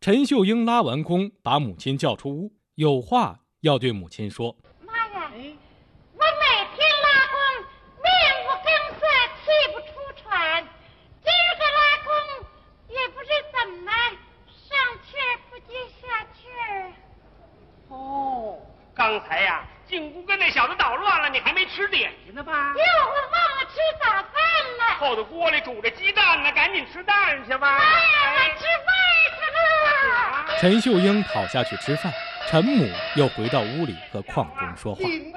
陈秀英拉完弓，把母亲叫出屋，有话要对母亲说。 妈呀，我每天拉弓，面无根色，气不出喘，今儿个拉弓也不知怎么上气儿不接下气儿。 哦，刚才呀，进屋跟那小子捣乱了，你还没吃点心呢吧？ 哟，我忘了吃早饭了。 后头锅里煮着鸡蛋呢，赶紧吃蛋去吧。 妈呀，我吃饭去了。 陈秀英跑下去吃饭，陈母又回到屋里和邝中说话。